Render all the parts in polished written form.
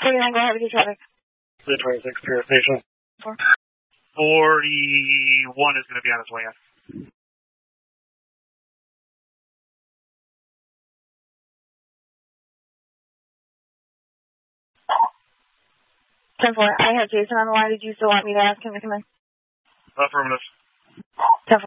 49, go ahead with your traffic. 326 Pier Station. 41 is going to be on its way in. 10-4, I have Jason on the line. Did you still want me to ask him to come in? Affirmative. 10-4.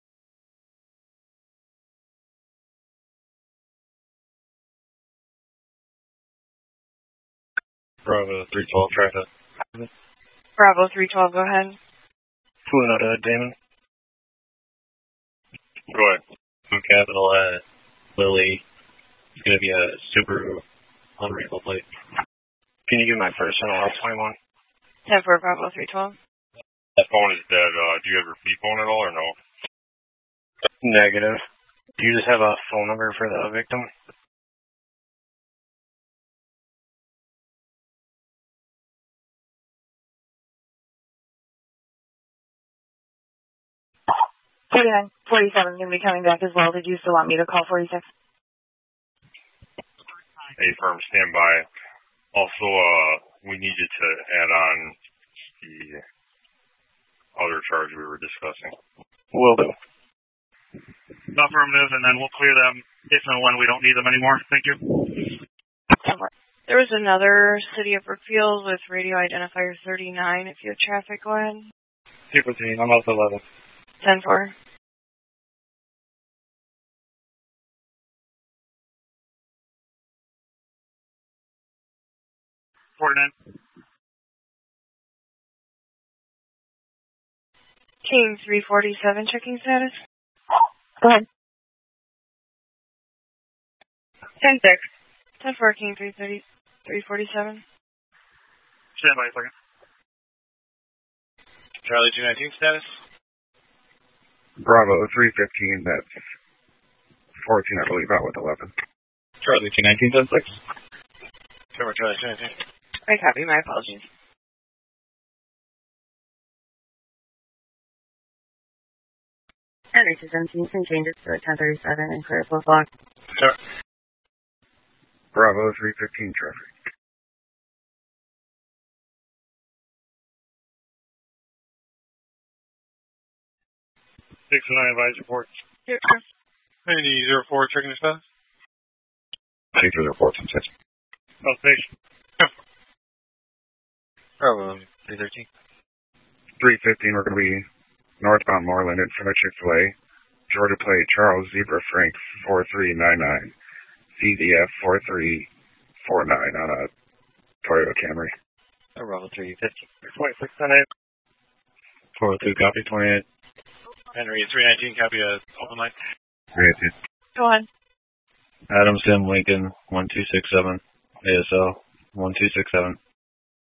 Bravo 312 traffic. Bravo 312, go ahead. Flew out Damon. Go ahead. Capital Lily. It's going to be a Subaru unreadable plate. Can you give my personal L21? 10-4, Bravo 312. That phone is dead. Do you have your flea phone at all or no? Negative. Do you just have a phone number for the victim? $49, $47 going to be coming back as well. Did you still want me to call 46? A firm, stand by. Also, we need you to add on the other charge we were discussing. Will do. Affirmative, and then we'll clear them if and when we don't need them anymore. Thank you. There was another City of Brookfield with radio identifier 39. If you have traffic, go ahead. Super team, I'm out 11. 10-4. King 347, checking status. Go ahead. 10-6. 10-4, King 347. Stand by a second. Charlie 219 status. Bravo 315, that's 14, I believe, out with 11. Charlie 219, 10-6. Charlie 219. I copy, my apologies. Henry to 17 changes to 1037 and clear full block. Sure. Bravo 315 traffic. Six and nine advise reports. Here. 9004 checking the status. 93 reports and sets. South Station. Bravo 313. 315, we're going to be northbound Moreland in front of Chick-fil-A. Georgia plate Charles Zebra Frank 4399. CDF 4349 on a Toyota Camry. Bravo 315. 26 10-8. 402 copy 28. Henry 319 copy open line. 318. Go on. Adam Sim Lincoln 1267 ASL 1267.